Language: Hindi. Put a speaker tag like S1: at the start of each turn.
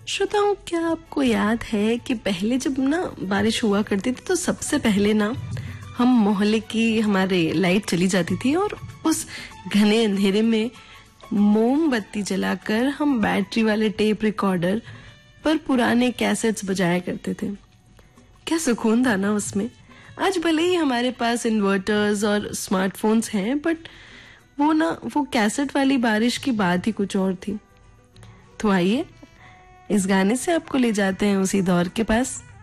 S1: श्रोताओं, क्या आपको याद है कि पहले जब ना बारिश हुआ करती थी तो सबसे पहले ना हम मोहल्ले की हमारे लाइट चली जाती थी और उस घने अंधेरे में मोमबत्ती जलाकर हम बैटरी वाले टेप रिकॉर्डर पर पुराने कैसेट्स बजाया करते थे। क्या सुकून था ना उसमें। आज भले ही हमारे पास इन्वर्टर्स और स्मार्टफोन्स हैं, बट वो कैसेट वाली बारिश की बात ही कुछ और थी। तो आइए इस गाने से आपको ले जाते हैं उसी दौर के पास।